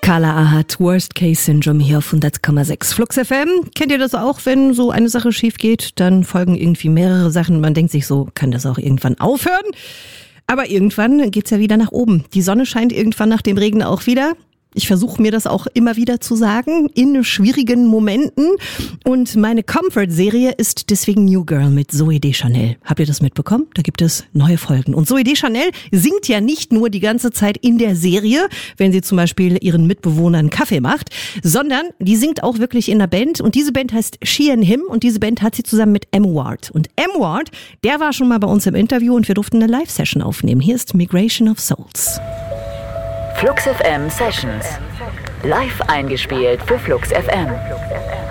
Carla Ahat, Worst Case Syndrome hier auf 100,6 Flux FM. Kennt ihr das auch, wenn so eine Sache schief geht? Dann folgen irgendwie mehrere Sachen. Man denkt sich so, kann das auch irgendwann aufhören? Aber irgendwann geht's ja wieder nach oben. Die Sonne scheint irgendwann nach dem Regen auch wieder. Ich versuche mir das auch immer wieder zu sagen, in schwierigen Momenten. Und meine Comfort-Serie ist deswegen New Girl mit Zooey Deschanel. Habt ihr das mitbekommen? Da gibt es neue Folgen. Und Zooey Deschanel singt ja nicht nur die ganze Zeit in der Serie, wenn sie zum Beispiel ihren Mitbewohnern Kaffee macht, sondern die singt auch wirklich in einer Band. Und diese Band heißt She and Him und diese Band hat sie zusammen mit M. Ward. Und M. Ward, der war schon mal bei uns im Interview und wir durften eine Live-Session aufnehmen. Hier ist Migration of Souls. Flux FM Sessions. Live eingespielt für Flux FM.